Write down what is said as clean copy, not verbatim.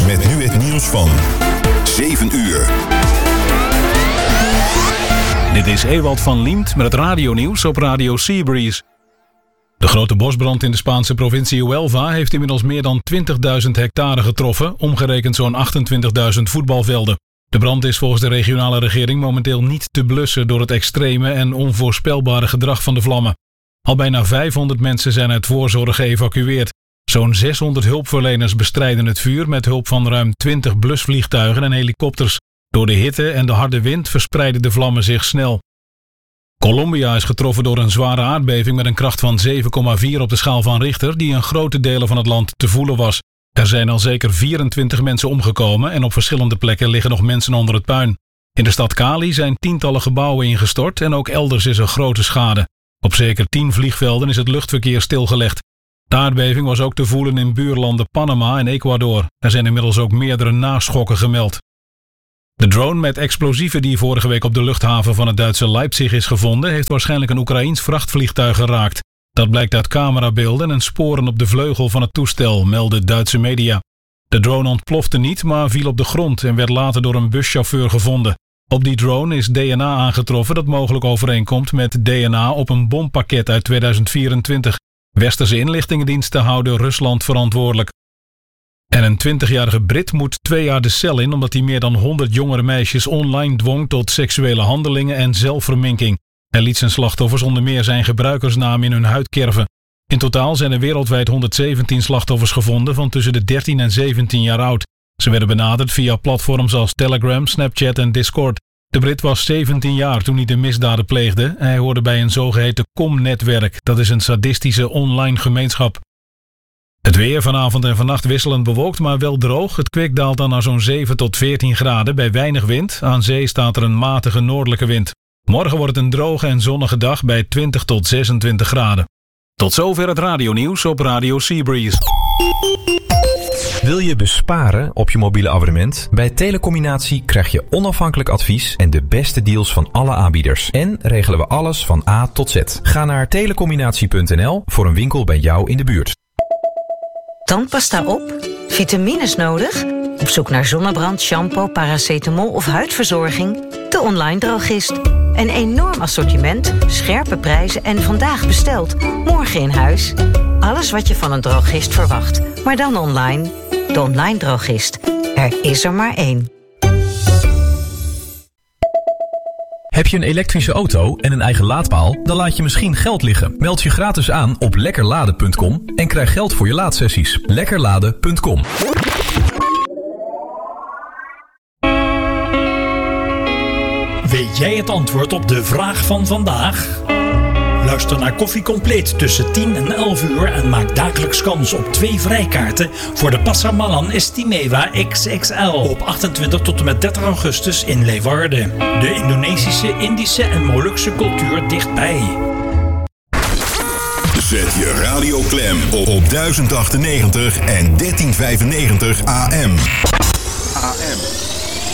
Met nu het nieuws van 7 uur. Dit is Ewald van Liemt met het radionieuws op Radio Seabreeze. De grote bosbrand in de Spaanse provincie Huelva heeft inmiddels meer dan 20.000 hectare getroffen, omgerekend zo'n 28.000 voetbalvelden. De brand is volgens de regionale regering momenteel niet te blussen door het extreme en onvoorspelbare gedrag van de vlammen. Al bijna 500 mensen zijn uit voorzorg geëvacueerd. Zo'n 600 hulpverleners bestrijden het vuur met hulp van ruim 20 blusvliegtuigen en helikopters. Door de hitte en de harde wind verspreiden de vlammen zich snel. Colombia is getroffen door een zware aardbeving met een kracht van 7,4 op de schaal van Richter, die in grote delen van het land te voelen was. Er zijn al zeker 24 mensen omgekomen en op verschillende plekken liggen nog mensen onder het puin. In de stad Cali zijn tientallen gebouwen ingestort en ook elders is er grote schade. Op zeker 10 vliegvelden is het luchtverkeer stilgelegd. De aardbeving was ook te voelen in buurlanden Panama en Ecuador. Er zijn inmiddels ook meerdere naschokken gemeld. De drone met explosieven die vorige week op de luchthaven van het Duitse Leipzig is gevonden, heeft waarschijnlijk een Oekraïens vrachtvliegtuig geraakt. Dat blijkt uit camerabeelden en sporen op de vleugel van het toestel, melden Duitse media. De drone ontplofte niet, maar viel op de grond en werd later door een buschauffeur gevonden. Op die drone is DNA aangetroffen dat mogelijk overeenkomt met DNA op een bompakket uit 2024. Westerse inlichtingendiensten houden Rusland verantwoordelijk. En een 20-jarige Brit moet 2 jaar de cel in omdat hij meer dan 100 jongere meisjes online dwong tot seksuele handelingen en zelfverminking. Hij liet zijn slachtoffers onder meer zijn gebruikersnaam in hun huid kerven. In totaal zijn er wereldwijd 117 slachtoffers gevonden van tussen de 13 en 17 jaar oud. Ze werden benaderd via platforms als Telegram, Snapchat en Discord. De Brit was 17 jaar toen hij de misdaden pleegde. Hij hoorde bij een zogeheten COM-netwerk. Dat is een sadistische online gemeenschap. Het weer vanavond en vannacht wisselend bewolkt, maar wel droog. Het kwik daalt dan naar zo'n 7 tot 14 graden bij weinig wind. Aan zee staat er een matige noordelijke wind. Morgen wordt het een droge en zonnige dag bij 20 tot 26 graden. Tot zover het radionieuws op Radio Seabreeze. Wil je besparen op je mobiele abonnement? Bij Telecombinatie krijg je onafhankelijk advies en de beste deals van alle aanbieders. En regelen we alles van A tot Z. Ga naar telecombinatie.nl voor een winkel bij jou in de buurt. Tandpasta op? Vitamines nodig? Op zoek naar zonnebrand, shampoo, paracetamol of huidverzorging? De Online Drogist. Een enorm assortiment, scherpe prijzen en vandaag besteld. Morgen in huis. Alles wat je van een drogist verwacht, maar dan online. De Online Drogist. Er is er maar één. Heb je een elektrische auto en een eigen laadpaal? Dan laat je misschien geld liggen. Meld je gratis aan op lekkerladen.com en krijg geld voor je laadsessies. Lekkerladen.com. Weet jij het antwoord op de vraag van vandaag? Luister naar Koffie Compleet tussen 10 en 11 uur en maak dagelijks kans op 2 vrijkaarten voor de Pasar Istimewa XXL op 28 tot en met 30 augustus in Leeuwarden. De Indonesische, Indische en Molukse cultuur dichtbij. Zet je radio klem op 1098 en 1395 AM.